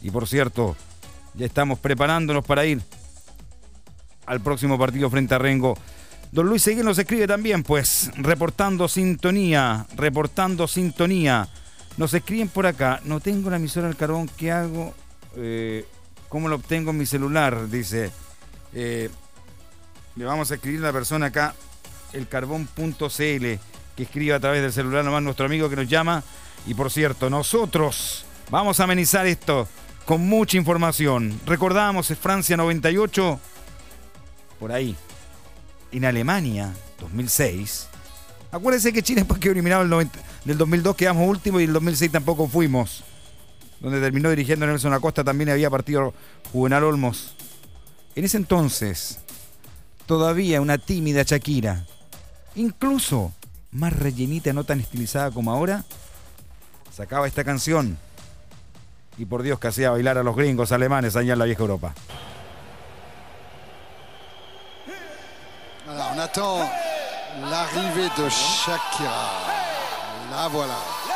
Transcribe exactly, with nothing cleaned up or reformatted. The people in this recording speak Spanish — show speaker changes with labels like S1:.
S1: Y por cierto, ya estamos preparándonos para ir al próximo partido frente a Rengo. Don Luis Seguín nos escribe también, pues, reportando sintonía, reportando sintonía. Nos escriben por acá, no tengo la emisora del carbón, ¿qué hago? Eh, ¿Cómo lo obtengo en mi celular? Dice, eh, le vamos a escribir a la persona acá, elcarbón punto cl, que escriba a través del celular nomás nuestro amigo que nos llama. Y por cierto, nosotros vamos a amenizar esto con mucha información. Recordamos, es Francia noventa y ocho, por ahí. En Alemania, dos mil seis. Acuérdense que Chile después quedó eliminado el noventa, del dos mil dos quedamos último y el dos mil seis tampoco fuimos. Donde terminó dirigiendo Nelson Acosta, también había partido Juvenal Olmos. En ese entonces, todavía una tímida Shakira, incluso más rellenita, no tan estilizada como ahora, sacaba esta canción. Y por Dios que hacía bailar a los gringos alemanes allá en la vieja Europa.
S2: Voilà, on attend l'arrivée de Shakira. La voilà.